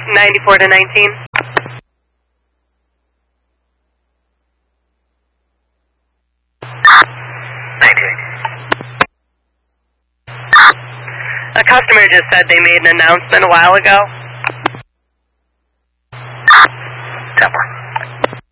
94 to 19. A customer just said they made an announcement a while ago. 10-4.